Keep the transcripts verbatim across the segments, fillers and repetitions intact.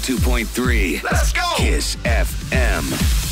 two point three. Let's go. Kiss F M.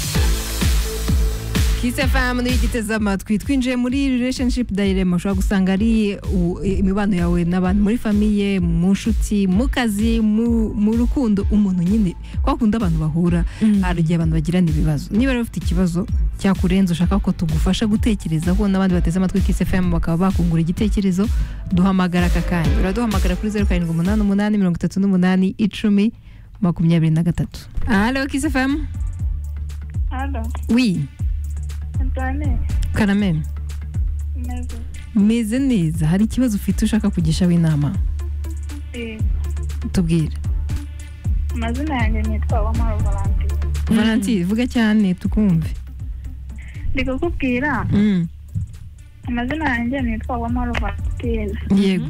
Kiss F M ni igiteze amatwi twinjiye muri relationship dilemma ushobora gusanga ari u- imibano yawe n'abantu muri famiye mu nshuti mu kazi mu mu rukundo umuntu nyine kwakunda abantu bahura hari igihe abantu bagirana ibibazo niba rero ufite ikibazo cyakurenze ushaka ko tugufasha gutekereza ko n'abandi bateze amatwi Kiss F M bakaba bakungura igitekerezo duhamagara aka kanya uraduhamagara kuri zeru karindwi umunani umunani mirongo itatu n'umunani icumi makumyabiri na gatatu. Allo Kiss F M. Allô, Oui, Antoine, Karame. neza. Meze neza hari ikibazo ufite ushaka kugishaho inama Eh, tubwire. amazina yanjye nitwa Uwamahoro Valentine. Valentine vuga cyane tukumve. Ndi kukubwira Mm. amazina yanjye nitwa Uwamahoro Valentine. Yego.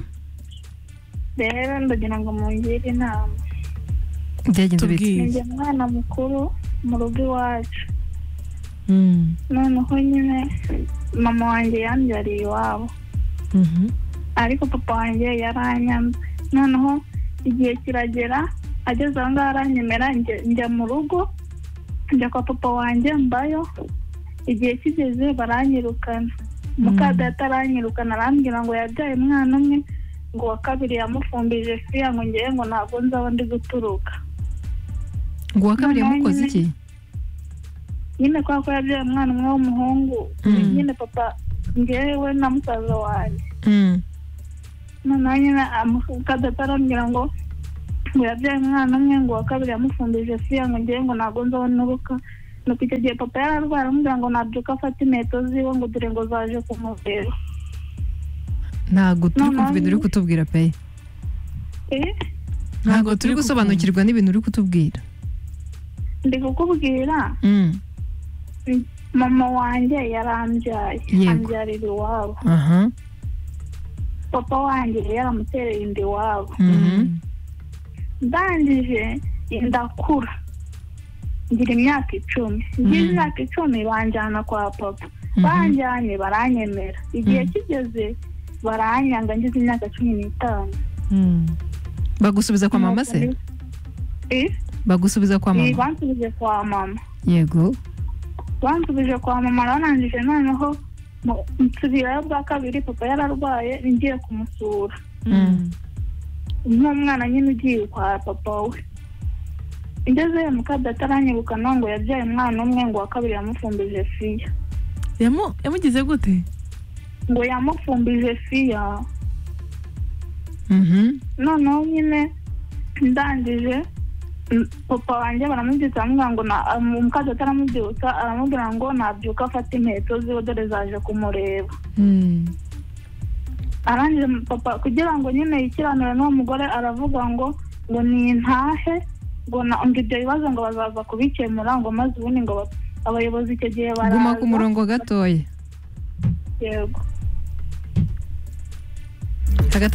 Rero ndagira ngo mungire inama. Byagenze bite? Tubwire. Ninjye mwana mukuru mu rugo iwacu. Mm. Noneho nyine mama wanjye yambyariye iwabo. Mhm. Ariko papa wanjye yaranyanze. Noneho igihe kiragera ageze aho ngaho aranyemera njya- njya mu rugo njya kwa papa wanjye mbayo igihe kigeze baranyirukana muka data aranyirukana arambwira ngo yabyaye umwana umwe ngo wa kabiri yamufumbije fiya ngo ngewe ngo ntabwo nzi aho ndi guturuka Ngo wakabiri Mama yamukoze nyine- iki? nyine kubera ko yabyaye umwana umwe w'umuhungu Mm. nyine papa ngewe na musaza wanjye Mm. noneho nyine muka data arambwira ngo ngo yabyaye umwana umwe ngo wa kabiri yamufumbije fiya ngo ngewe ngo ntabwo nzi aho nturuka nuko icyo gihe papa yararwaye aramubwira ngo nabyuka afata inkweto ziwe ngo dore ngo zaje kumureba Ntago turi Mama kumva ibintu uri nyine- kutubwira pe. Eh, Ntago turi gusobanukirwa n'ibintu uri kutubwira. ndi kukubwira Mm. mama wanjye yarambyaye Yego. ambyarira iwabo Aha. papa wanjye yaramutereye inda iwabo Mhm. ndangije ndakura ngira imyaka icumi ngira Mm. imyaka icumi banjyana kwa papa Mhm. banjyanye baranyemera igihe Mm. kigeze baranyanga ngize imyaka cumi n'itanu Mm. Bagusubiza kwa mama se? Eh, Bagusubiza kwa eh, mama. bansubije kwa mama Yego. bansubije kwa mama arangije noneho mu- nsubirayo bwa kabiri papa yararwaye ngiye kumusura Mm. nk'umwana nyine ugiye kwa papa we ngezeyo mukadata aranyirukana ngo yabyaye umwana umwe ngo wa kabiri yamufumbije fiya Yamu yamugize gute? ngo yamufumbije fiya Mhm. noneho nyine ndangije m- papa wanjye baramubyutsa aramubwira ngo na- um, mukadata aramubyutsa aramubwira ngo nabyuka afata inkweto ziwe dore zaje kumureba Mm. arangije papa kugira ngo nyine yikiranure n'uwo mugore aravuga ngo ngo nintahe ngo na- ngo ibyo bibazo ngo bazaza kubikemura ngo maze ubundi ngo ba- abayobozi icyo gihe baraza Guma ku murongo gatoya. yego Hagati